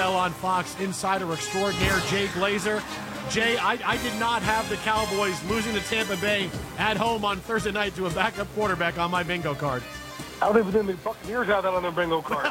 NFL on Fox insider extraordinaire Jay Glazer. Jay, I did not have the Cowboys losing to Tampa Bay at home on Thursday night to a backup quarterback on my bingo card. I don't even think the Buccaneers have that on their bingo card.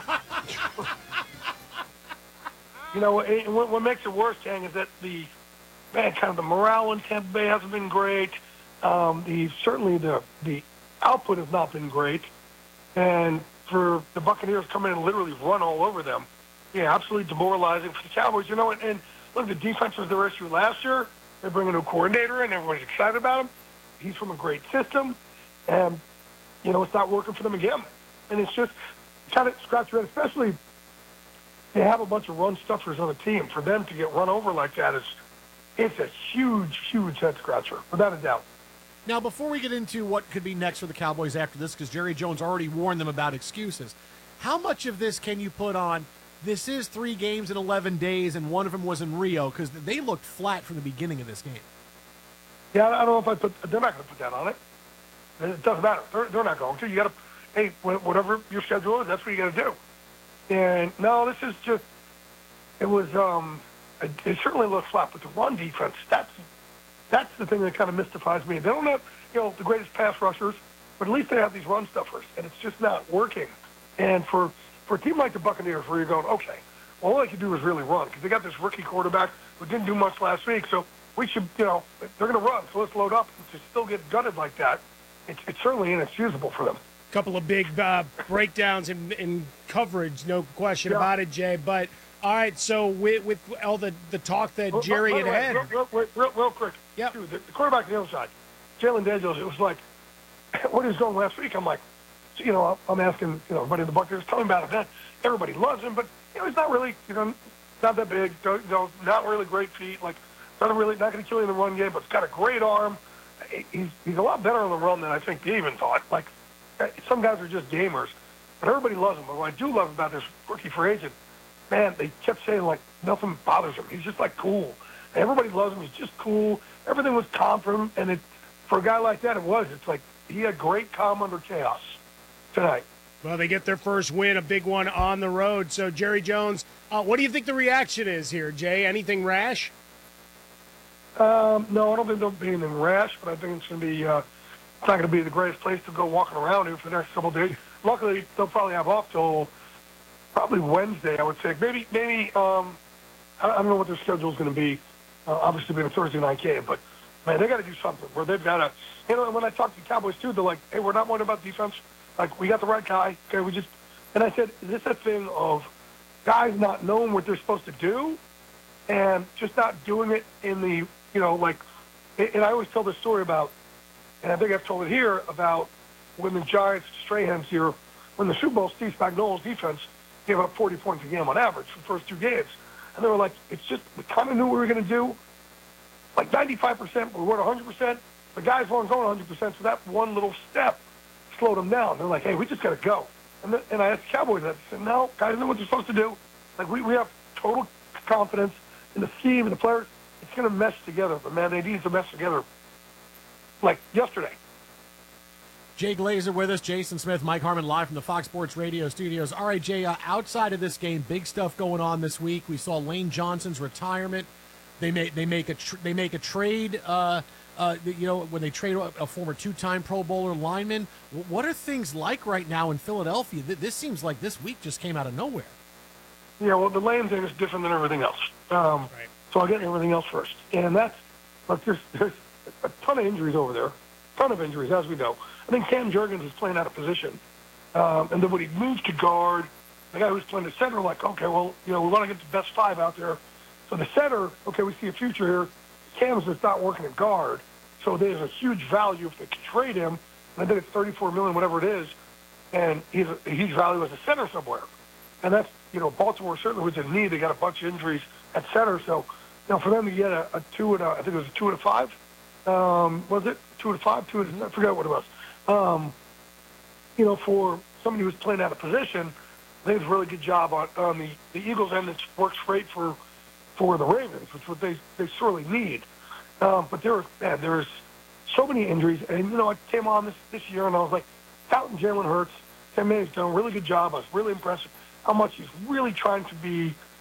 You know, what makes it worse, Chang, is that the morale in Tampa Bay hasn't been great. Certainly the output has not been great. And for the Buccaneers to come in and literally run all over them, yeah, absolutely demoralizing for the Cowboys. You know, and look, the defense was their issue last year. They bring a new coordinator, and everybody's excited about him. He's from a great system, and, you know, it's not working for them again. And it's just kind of scratch your head, especially they have a bunch of run stuffers on the team. For them to get run over like that it's a huge, huge head scratcher, without a doubt. Now, before we get into what could be next for the Cowboys after this, because Jerry Jones already warned them about excuses, how much of this can you put on, this is 3 games in 11 days, and one of them was in Rio, because they looked flat from the beginning of this game. Yeah, I don't know if they're not going to put that on it. It doesn't matter. They're not going to. You got to, hey, whatever your schedule is, that's what you got to do. And no, this is just, it certainly looks flat, but the run defense, that's the thing that kind of mystifies me. They don't have, you know, the greatest pass rushers, but at least they have these run stuffers, and it's just not working. And for a team like the Buccaneers, where you're going, okay, well, all they can do is really run, because they got this rookie quarterback who didn't do much last week, so we should, you know, they're going to run, so let's load up. And to still get gutted like that, it's certainly inexcusable for them. Couple of big breakdowns in coverage, no question about it, Jay. But, all right, so with all the talk that Jerry had. Real quick. Yep. Dude, the quarterback on the other side, Jalen Daniels, it was like, what is going last week? I'm like, you know, I'm asking, you know, everybody in the Buccaneers, tell me about it. Then everybody loves him, but, you know, he's not really, you know, not that big, you know, not really great feet, like, not going to kill you in the run game, but he's got a great arm. He's a lot better on the run than I think they even thought. Like, some guys are just gamers, but everybody loves him. But what I do love about this rookie free agent, man, they kept saying, like, nothing bothers him. He's just, like, cool. Everybody loves him. He's just cool. Everything was calm for him, and for a guy like that, it was. It's like he had great calm under chaos tonight. Well, they get their first win, a big one on the road. So, Jerry Jones, what do you think the reaction is here, Jay? Anything rash? No, I don't think there'll be anything rash, but I think it's going to be it's not going to be the greatest place to go walking around in for the next couple of days. Luckily, they'll probably have off till probably Wednesday, I would say. Maybe I don't know what their schedule is going to be. Obviously, being a Thursday night game, but man, they got to do something where they've got to. You know, when I talk to the Cowboys too, they're like, "Hey, we're not worried about defense. Like, we got the right guy. Okay, And I said, is this a thing of guys not knowing what they're supposed to do, and just not doing it in the, you know, like? And I always tell this story about, and I think I've told it here about when the Giants, Strahan's here, when the Super Bowl, Steve Spagnuolo's defense gave up 40 points a game on average for the first 2 games. And they were like, it's just, we kind of knew what we were going to do. Like 95%, we weren't 100%. The guys weren't going 100%, so that one little step slowed them down. They're like, hey, we just got to go. And I asked the Cowboys that. I said, no, guys know what they're supposed to do. Like, we have total confidence in the scheme and the players. It's going to mesh together. But, man, they need to mesh together like yesterday. Jay Glazer with us, Jason Smith, Mike Harmon live from the Fox Sports Radio studios. All right, Jay, outside of this game, big stuff going on this week. We saw Lane Johnson's retirement. They make a trade, you know, when they trade a former 2-time Pro Bowler lineman. What are things like right now in Philadelphia? This seems like this week just came out of nowhere. Yeah, well, the Lane thing is different than everything else. Right. So I'll get everything else first. And that's, look, there's a ton of injuries over there. Ton of injuries, as we know. I think Cam Jurgens is playing out of position. And then when he moved to guard, the guy who was playing the center, like, okay, well, you know, we want to get the best 5 out there. So the center, okay, we see a future here. Cam's just not working at guard. So there's a huge value if they can trade him. And I think it's $34 million, whatever it is. And he's a huge value as a center somewhere. And that's, you know, Baltimore certainly was in need. They got a bunch of injuries at center. So, you know, for them to get a 2 and I think it was a 2 and a 5. Was it 2 and a 5? 2 and I forgot what it was. You know, for somebody who's playing out of position, I think it's a really good job on the Eagles end. It works great for the Ravens, which what they sorely need. But there's so many injuries, and you know, I came on this year and I was like, touting Jalen Hurts. Tim May's done a really good job. I was really impressed how much he's really trying to be